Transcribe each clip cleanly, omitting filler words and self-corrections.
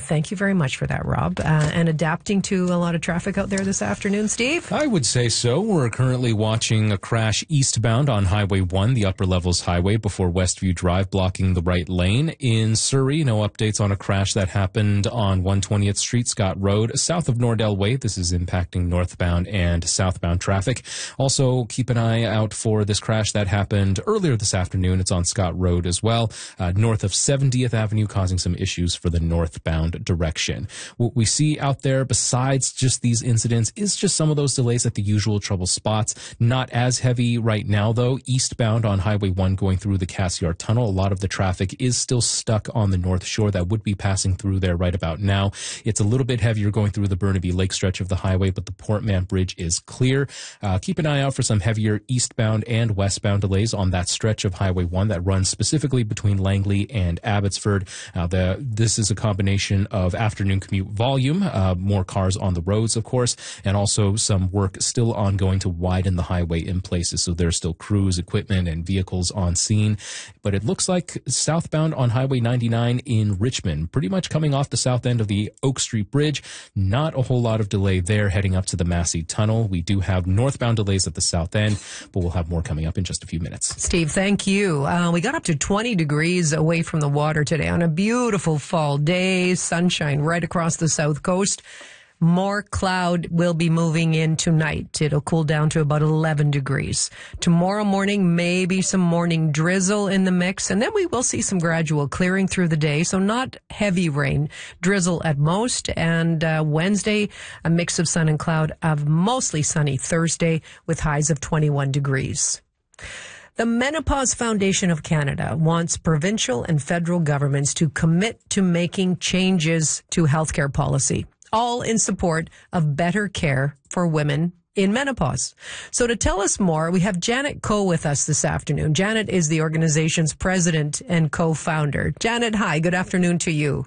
Thank you very much for that, Rob. And adapting to a lot of traffic out there this afternoon, Steve? I would say so. We're currently watching a crash eastbound on Highway 1, the Upper Levels Highway, before Westview Drive, blocking the right lane. In Surrey, no updates on a crash that happened on 120th Street, Scott Road, south of Nordell Way. This is impacting northbound and southbound traffic. Also, keep an eye out for this crash that happened earlier this afternoon. It's on Scott Road as well, north of 70th Avenue, causing some issues for the northbound direction. What we see out there besides just these incidents is just some of those delays at the usual trouble spots. Not as heavy right now, though. Eastbound on Highway 1 going through the Cassiar Tunnel, a lot of the traffic is still stuck on the North Shore. That would be passing through there right about now. It's a little bit heavier going through the Burnaby Lake stretch of the highway, but the Portman Bridge is clear. Keep an eye out for some heavier eastbound and westbound delays on that stretch of Highway 1 that runs specifically between Langley and Abbotsford. This is a combination of afternoon commute volume, more cars on the roads, of course, and also some work still ongoing to widen the highway in places. So there's still crews, equipment, and vehicles on scene. But it looks like southbound on Highway 99 in Richmond, pretty much coming off the south end of the Oak Street Bridge, not a whole lot of delay there heading up to the Massey Tunnel. We do have northbound delays at the south end, but we'll have more coming up in just a few minutes. Steve, thank you. We got up to 20 degrees away from the water today on a beautiful fall day, sunshine right across the south coast. More cloud will be moving in tonight. It'll cool down to about 11 degrees. Tomorrow morning, maybe some morning drizzle in the mix, and then we will see some gradual clearing through the day. So not heavy rain, drizzle at most. And Wednesday, a mix of sun and cloud, of mostly sunny Thursday with highs of 21 degrees. The Menopause Foundation of Canada wants provincial and federal governments to commit to making changes to healthcare policy, all in support of better care for women in menopause. So to tell us more, we have Janet Coe with us this afternoon. Janet is the organization's president and co-founder. Janet, hi, good afternoon to you.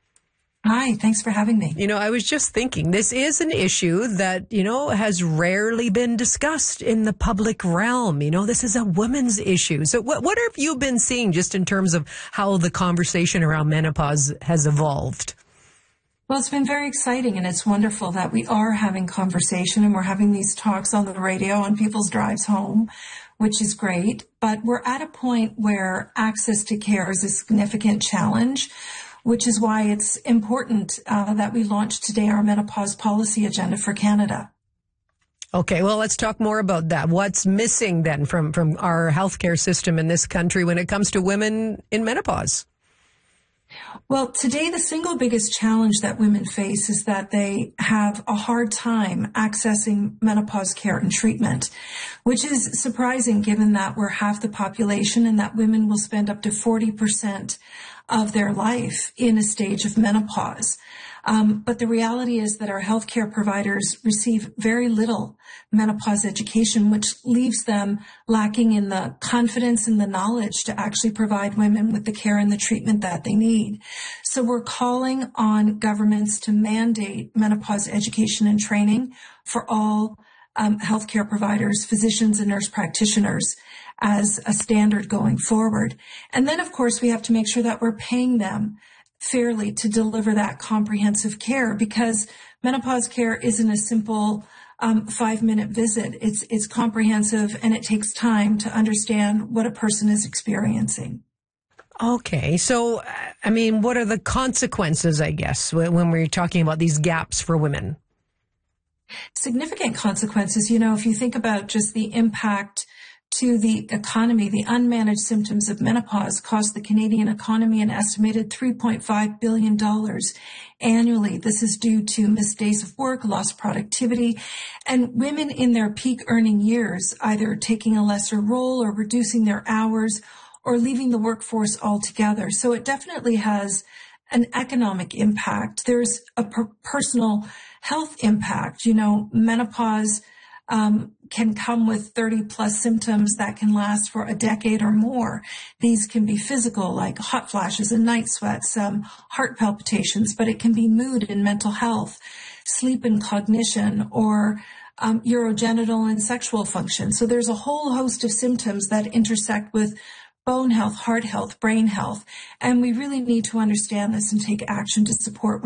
Hi, thanks for having me. You know, I was just thinking, this is an issue that, has rarely been discussed in the public realm. This is a women's issue. So what have you been seeing just in terms of how the conversation around menopause has evolved? Well, it's been very exciting, and it's wonderful that we are having conversation and we're having these talks on the radio on people's drives home, which is great. But we're at a point where access to care is a significant challenge, which is why it's important that we launch today our menopause policy agenda for Canada. Okay, well, let's talk more about that. What's missing then from our healthcare system in this country when it comes to women in menopause? Well, today the single biggest challenge that women face is that they have a hard time accessing menopause care and treatment, which is surprising given that we're half the population and that women will spend up to 40% of their life in a stage of menopause. But the reality is that our healthcare providers receive very little menopause education, which leaves them lacking in the confidence and the knowledge to actually provide women with the care and the treatment that they need. So we're calling on governments to mandate menopause education and training for all healthcare providers, physicians, and nurse practitioners as a standard going forward. And then, of course, we have to make sure that we're paying them fairly to deliver that comprehensive care, because menopause care isn't a simple 5-minute visit. It's comprehensive, and it takes time to understand what a person is experiencing. Okay. So, what are the consequences, I guess, when we're talking about these gaps for women? Significant consequences. If you think about just the impact to the economy, the unmanaged symptoms of menopause cost the Canadian economy an estimated $3.5 billion annually. This is due to missed days of work, lost productivity, and women in their peak earning years either taking a lesser role or reducing their hours or leaving the workforce altogether. So it definitely has an economic impact. There's a personal health impact. Menopause can come with 30 plus symptoms that can last for a decade or more. These can be physical, like hot flashes and night sweats, heart palpitations, but it can be mood and mental health, sleep and cognition, or urogenital and sexual function. So there's a whole host of symptoms that intersect with bone health, heart health, brain health, and we really need to understand this and take action to support